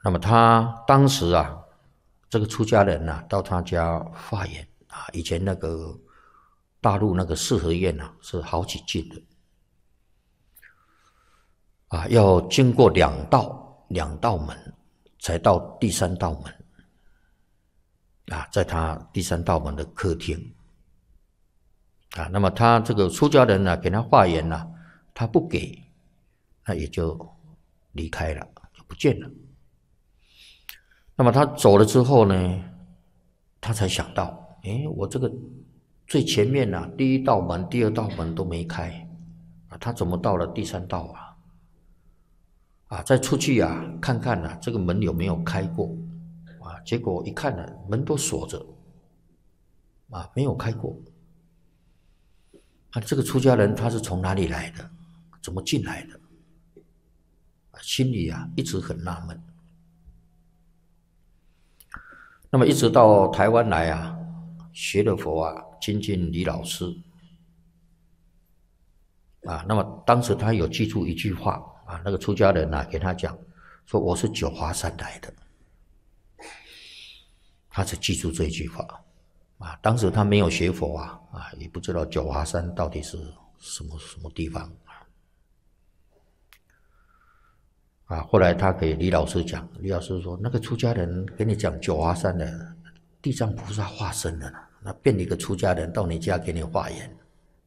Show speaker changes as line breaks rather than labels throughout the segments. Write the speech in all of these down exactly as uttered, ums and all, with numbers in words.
那么他当时啊，这个出家人呐、啊，到他家化缘啊，以前那个大陆那个四合院啊，是好几进的啊，要经过两道两道门，才到第三道门啊，在他第三道门的客厅啊，那么他这个出家人呢、啊，给他化缘呐、啊，他不给，那也就离开了，就不见了。那么他走了之后呢，他才想到，哎，我这个最前面啊，第一道门、第二道门都没开，啊，他怎么到了第三道啊？啊，再出去啊，看看啊，这个门有没有开过？啊，结果一看呢、啊，门都锁着，啊，没有开过。啊，这个出家人他是从哪里来的？怎么进来的？啊，心里啊一直很纳闷。那么一直到台湾来啊，学了佛啊，亲近李老师啊。那么当时他有记住一句话啊，那个出家人啊给他讲说：“我是九华山来的。”他只记住这句话啊。当时他没有学佛啊，啊，也不知道九华山到底是什么什么地方啊。后来他给李老师讲，李老师说：“那个出家人给你讲九华山的地藏菩萨化身的，那变一个出家人到你家给你化缘。”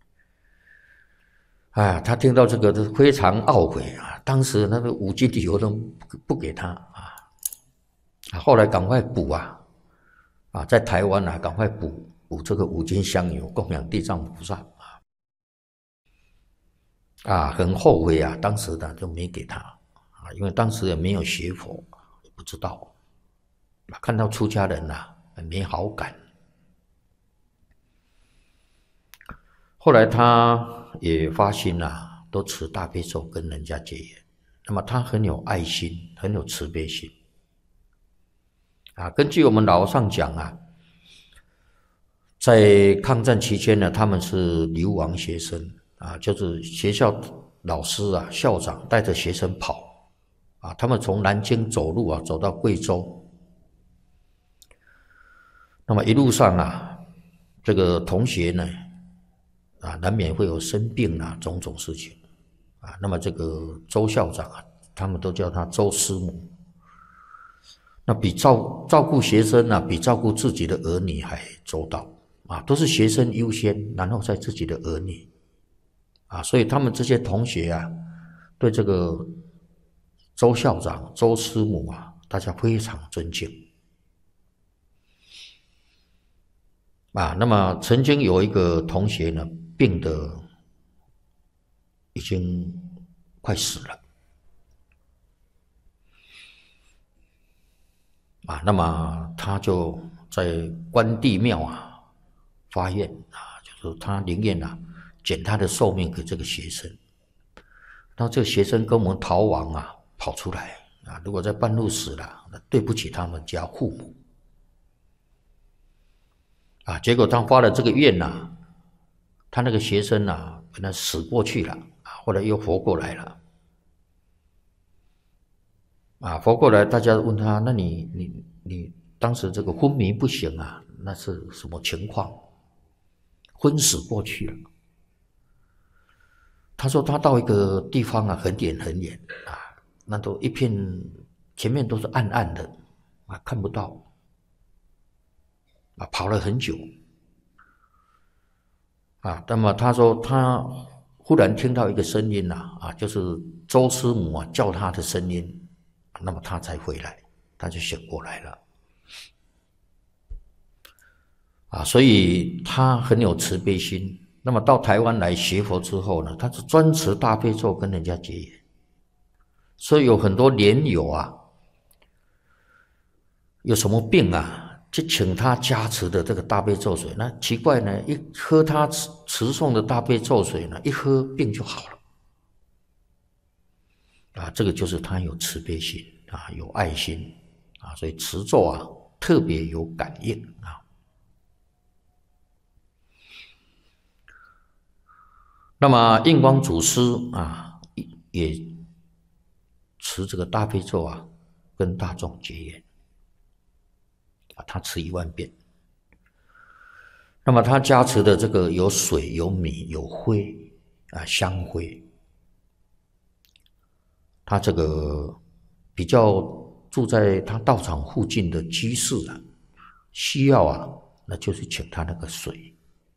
啊，他听到这个都非常懊悔啊！当时那个五金理由都不给他啊，后来赶快补啊，啊，在台湾啊，赶快补补这个五金香油供养地藏菩萨啊，啊，很后悔啊，当时呢就没给他啊，因为当时也没有学佛，也不知道啊，看到出家人呐、啊，没好感。后来他也发心啊，都持大悲咒跟人家结缘。那么他很有爱心，很有慈悲心啊。根据我们老上讲啊，在抗战期间呢，他们是流亡学生啊，就是学校老师啊、校长带着学生跑啊，他们从南京走路啊，走到贵州。那么一路上啊，这个同学呢，啊，难免会有生病啊，种种事情啊。那么这个周校长啊，他们都叫他周师母。那比照照顾学生啊，比照顾自己的儿女还周到啊，都是学生优先，然后再自己的儿女啊。所以他们这些同学啊，对这个周校长、周师母啊，大家非常尊敬啊。那么曾经有一个同学呢，病得已经快死了啊，那么他就在关帝庙啊发愿啊，就是他宁愿啊减他的寿命给这个学生。那这个学生跟我们逃亡啊，跑出来啊，如果在半路死了，那对不起他们家父母啊。结果他发了这个愿呐、啊，他那个学生啊，本来死过去了啊，后来又活过来了。啊，活过来，大家问他，那你你你当时这个昏迷不醒啊，那是什么情况？昏死过去了。他说他到一个地方啊，很远很远啊，那都一片前面都是暗暗的啊，看不到啊，跑了很久啊。那么他说他忽然听到一个声音呐、啊，啊，就是周师母啊叫他的声音。那么他才回来，他就醒过来了，啊，所以他很有慈悲心。那么到台湾来学佛之后呢，他是专持大悲咒跟人家结缘，所以有很多莲友啊，有什么病啊，去请他加持的这个大悲咒水，那奇怪呢，一喝他持持诵的大悲咒水呢，一喝病就好了。啊，这个就是他有慈悲心啊，有爱心啊，所以持咒啊特别有感应啊。那么印光祖师啊也持这个大悲咒啊跟大众结缘。啊，他吃一万遍。那么他加持的这个有水、有米、有灰啊，香灰。他这个比较住在他道场附近的居士啊，需要啊，那就是请他那个水。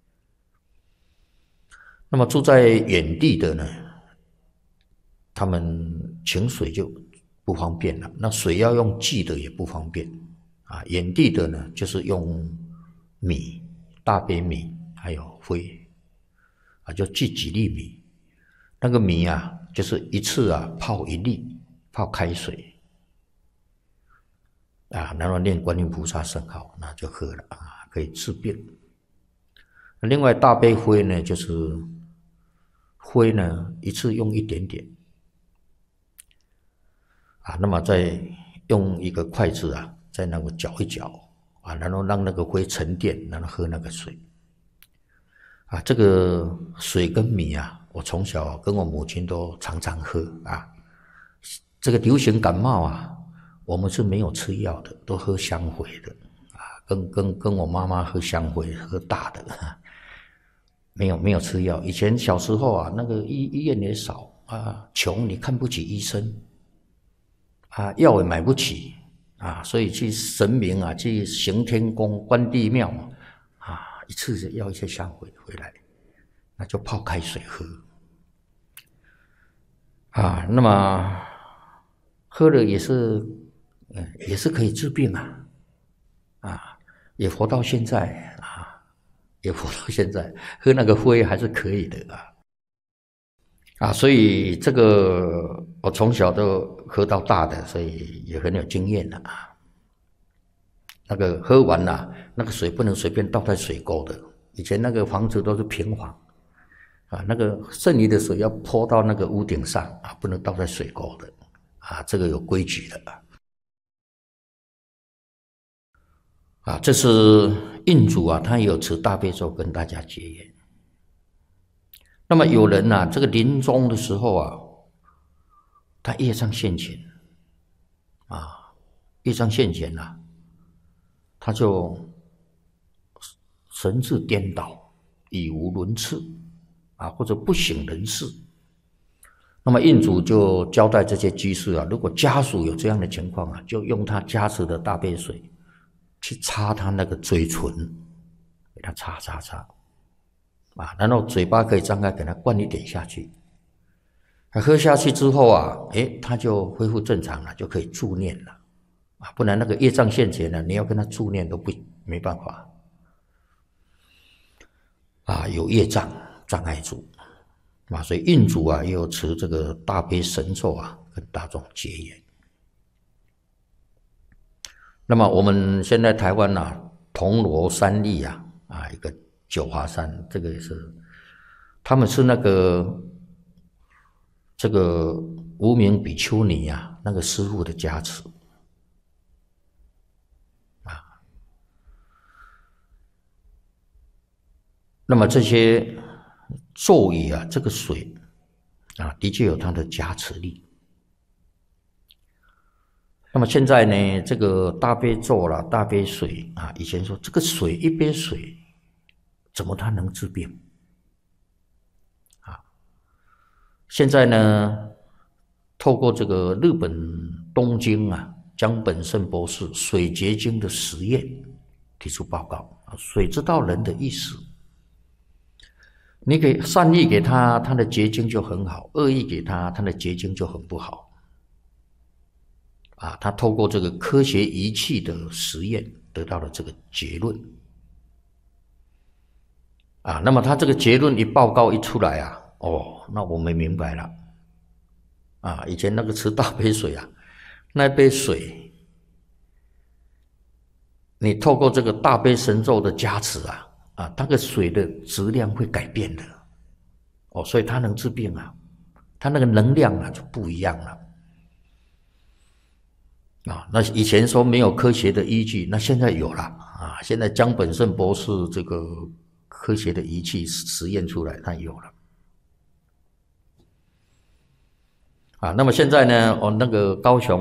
那么住在远地的呢，他们请水就不方便了，那水要用寄的也不方便啊。远地的呢，就是用米、大杯米还有灰啊，就寄几粒米。那个米啊，就是一次啊泡一粒，泡开水啊，然后念观音菩萨圣号，那就喝了啊，可以治病。另外大杯灰呢，就是灰呢一次用一点点啊，那么再用一个筷子啊，在那个搅一搅啊，然后让那个灰沉淀，然后喝那个水啊。这个水跟米啊，我从小跟我母亲都常常喝啊。这个流行感冒啊，我们是没有吃药的，都喝香灰的啊，跟跟跟我妈妈喝香灰，喝大的，没有没有吃药。以前小时候啊，那个医医院也少啊，穷你看不起医生啊，药也买不起啊，所以去神明啊，去行天宫、关帝庙啊，一次要一些香灰回来，那就泡开水喝啊。那么喝了也是，嗯，也是可以治病啊，啊，也活到现在啊，也活到现在，喝那个灰还是可以的啊，啊，所以这个我从小都喝到大的，所以也很有经验了啊。那个喝完了，那个水不能随便倒在水沟的，以前那个房子都是平房啊，那个剩余的水要泼到那个屋顶上啊，不能倒在水沟的。啊，这个有规矩的啊！这是印主啊，他也有持大悲咒跟大家结缘。那么有人啊，这个临终的时候啊，他业障现前啊，业障现前啊，他就神志颠倒，语无伦次啊，或者不省人事。那么印主就交代这些居士啊，如果家属有这样的情况啊，就用他加持的大杯水去擦他那个嘴唇，给他擦擦擦啊，然后嘴巴可以张开，给他灌一点下去。他喝下去之后啊，诶，他就恢复正常了，就可以助念了啊，不然那个业障现前呢，你要跟他助念都不没办法啊，有业障障碍住。啊，所以印主啊，也有持这个大悲神咒啊，跟大众结缘。那么我们现在台湾啊，铜锣三立啊，啊一个九华山，这个也是，他们是那个这个无名比丘尼啊，那个师父的加持啊。那么这些咒语啊，这个水啊，的确有它的加持力。那么现在呢，这个大悲咒啦、大悲水啊，以前说这个水一杯水，怎么它能治病啊？现在呢，透过这个日本东京啊，江本胜博士水结晶的实验提出报告，水知道人的意思。你给善意给他，他的结晶就很好；恶意给他，他的结晶就很不好。啊，他透过这个科学仪器的实验得到了这个结论。啊，那么他这个结论一报告一出来啊，哦，那我们明白了。啊，以前那个吃大杯水啊，那杯水，你透过这个大悲神咒的加持啊。啊，那个水的质量会改变的，哦，所以它能治病啊，它那个能量啊就不一样了，啊，那以前说没有科学的依据，那现在有了啊，现在江本胜博士这个科学的仪器实验出来，它有了，啊，那么现在呢，哦，那个高雄。